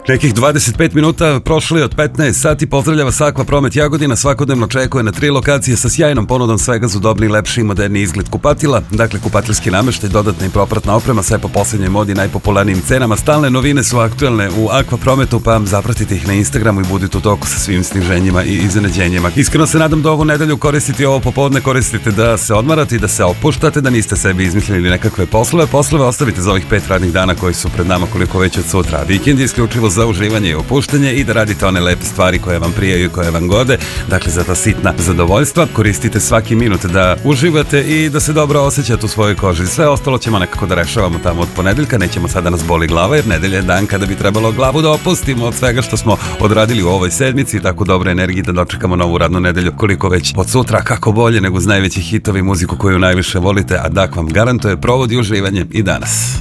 Nekih 25 minuta prošli od 15 sati, pozdravljava s Aqua Promet Jagodina, svakodnevno čekuje na 3 lokacije sa sjajnom ponudom svega za udobni, lepši i moderni izgled kupatila, dakle kupateljski nameštaj, dodatna i propratna oprema, sve po posljednjoj modi, najpopularnijim cenama. Stalne novine su aktuelne u Aqua Prometu, pa zapratite ih na Instagramu i budite u toku sa svim sniženjima i iznenađenjima. Iskreno se nadam da ovu nedelju koristite ovo popodne, koristite da se odmarate i da se opuštate, da niste sebi izmislili nekakve poslove ostavite za ovih 5 radnih dana koji su pred nama, koliko već od sutra. Vikend je isključivo za uživanje i opuštanje i da radite one lepe stvari koje vam prijaju i koje vam gode, dakle za ta sitna zadovoljstva. Koristite svaki minut da uživate i da se dobro osjećate u svojoj koži. Sve ostalo ćemo nekako da rešavamo tamo od ponedeljka, nećemo sada nas boli glava jer nedelja je dan kada bi trebalo glavu da opustimo od svega što smo odradili u ovoj sedmici i tako dobre energije da dočekamo novu radnu nedelju, koliko već od sutra, kako bolje nego uz najveći hitovi, muziku koju najviše volite, a Dak vam garantuje provod i uživanje i danas.